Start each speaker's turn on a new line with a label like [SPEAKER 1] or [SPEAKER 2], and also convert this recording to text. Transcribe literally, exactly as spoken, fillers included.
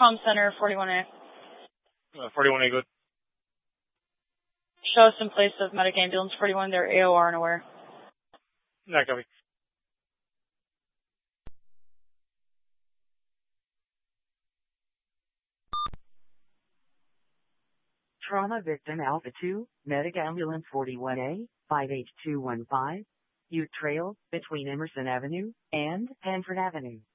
[SPEAKER 1] comm center, forty-one A.
[SPEAKER 2] Uh, forty-one A, good.
[SPEAKER 1] Show us in place of medic ambulance forty-one. They're A O R unaware.
[SPEAKER 2] Not copy.
[SPEAKER 3] Trauma victim Alpha two, medic ambulance forty-one A, five H two one five, U Trail, between Emerson Avenue and Hanford Avenue.